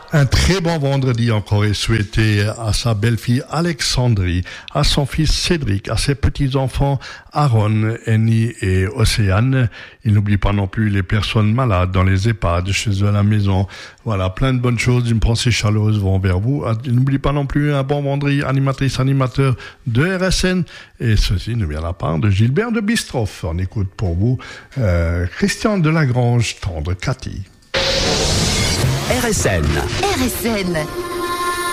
Un très bon vendredi encore est souhaité à sa belle-fille Alexandrie, à son fils Cédric, à ses petits-enfants Aaron, Annie et Océane. Il n'oublie pas non plus les personnes malades dans les EHPAD, chez eux à la maison. Voilà, plein de bonnes choses, une pensée chaleureuse vont vers vous. Il n'oublie pas non plus un bon vendredi, animatrice, animateur de RSN. Et ceci nous vient de la part de Gilbert de Bistroff. On écoute pour vous Christian Delagrange, tendre Cathy. RSN. RSN.